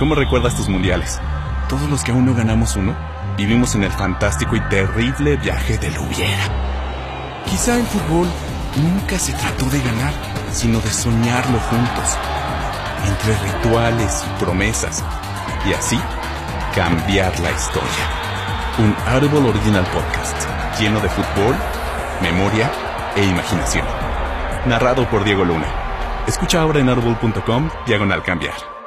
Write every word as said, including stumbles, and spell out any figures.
¿Cómo recuerdas tus mundiales? Todos los que aún no ganamos uno, vivimos en el fantástico y terrible viaje del hubiera. Quizá el fútbol nunca se trató de ganar, sino de soñarlo juntos, entre rituales y promesas, y así cambiar la historia. Un Audible Original Podcast, lleno de fútbol, memoria e imaginación. Narrado por Diego Luna. Escucha ahora en audible punto com, diagonal cambiar.